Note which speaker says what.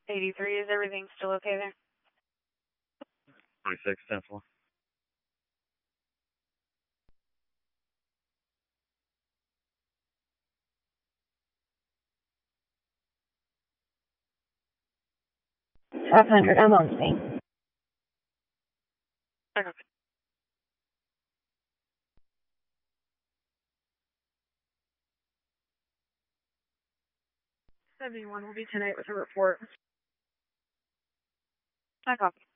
Speaker 1: 83, is everything still okay there?
Speaker 2: 26, 10-4.
Speaker 3: I'm on scene.
Speaker 1: Okay. 71 will be tonight with a report. I copy.